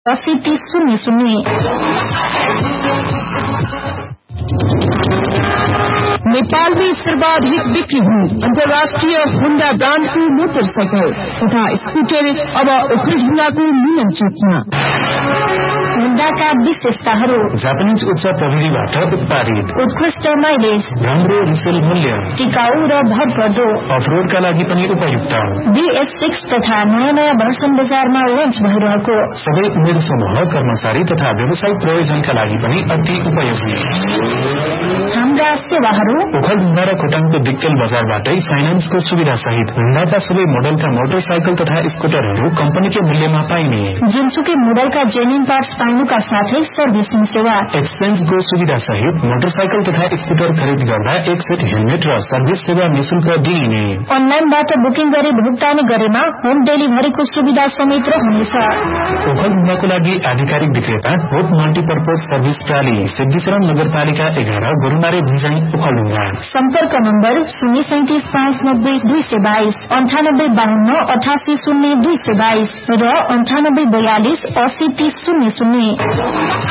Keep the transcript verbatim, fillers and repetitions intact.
अस्सी तीस शून्य शून्य। नेपाल में सर्वाधिक बिक्री हुई अंतर्राष्ट्रीय होंडा ब्रांडको मोटरसाइकल तथा स्कूटर अब ओखलढुङ्गाको मिलन चौकमा। होंडाका विशेषताहरू: जापानीज उच्च प्रविधिबाट उत्पादित, उत्कृष्ट माइलेज, राम्रो रिसेल मूल्य, टिकाऊ र भरपर्दो, अफरोडका लागि पनि उपयुक्त। बीएस सिक्स तथा नयाँ नयाँ भर्सन बजारमा लन्च भइरहेको। सबै उमेर समूह, कर्मचारी तथा व्यावसायिक प्रयोजनका लागि पनि अति उपयोगी। हाम्रा सेवाहरू: ओखलढुङ्गा र खोटाङको दिक्तेल बजारबाटै फाइनान्सको सुविधा सहित होंडाका सबै मोडलका मोटरसाइकल तथा स्कूटरहरू कम्पनीकै मूल्यमा पाइने। जुनसुकै मोडलका जेन्युन पार्ट्स पाइनुका साथै सर्भिसिङ सेवा, एक्सचेन्जको सुविधा सहित मोटरसाइकल तथा स्कूटर खरिद गर्दा एक सेट हेलमेट र सर्भिस सेवा निशुल्क दिइने। अनलाइनबाट बुकिङ गरी भुक्तानी गरेमा होम डेलिभरीको सुविधा समेत रहनेछ। ओखलढुङ्गाको लागि आधिकारिक विक्रेता होप मल्टीपर्पज सर्भिस प्राली, सिद्धिचरण नगरपालिका एघार, गोरुमारे भिजाइ, ओखलढुङ्गा। सम्पर्क नम्बर शून्य सैतिस पाँच नब्बे दुई सय बाइस, अन्ठानब्बे बाहन्न अठासी शून्य दुई सय बाइस र अन्ठानब्बे बयालिस अस्सी तीस शून्य शून्य।